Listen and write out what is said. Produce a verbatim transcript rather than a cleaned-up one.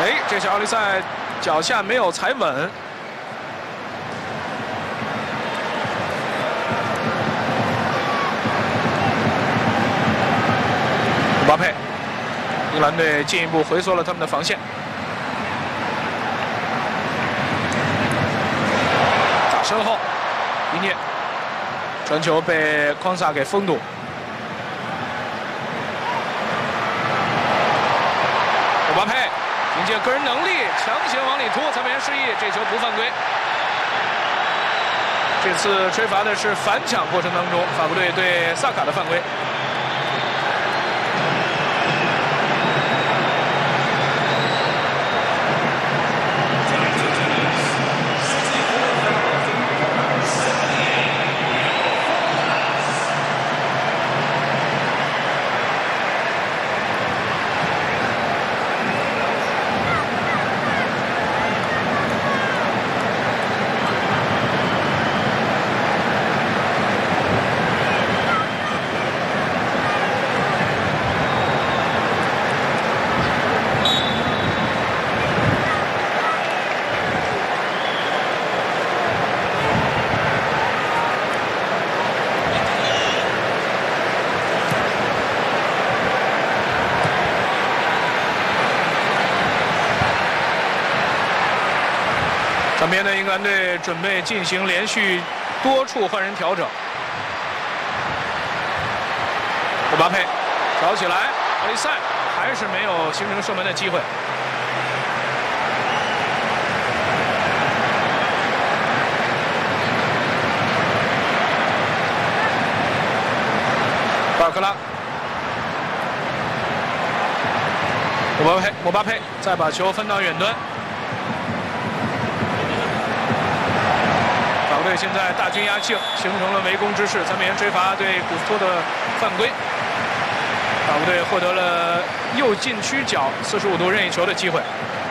哎，这是奥利赛脚下没有踩稳。姆巴佩，英格兰队进一步回缩了他们的防线。打身后，伊涅传球被匡萨给封堵。 姆巴佩凭借个人能力强行往里突，裁判员示意这球不犯规。这次吹罚的是反抢过程当中法国队对萨卡的犯规。场边的英格兰队准备进行连续多处换人调整。姆巴佩挑起来，奥利赛还是没有形成射门的机会。巴尔克拉，姆巴佩，姆巴佩再把球分到远端。 法国队现在大军压境，形成了围攻之势。裁判员吹罚对古斯托的犯规，法国队获得了右禁区角四十五度任意球的机会。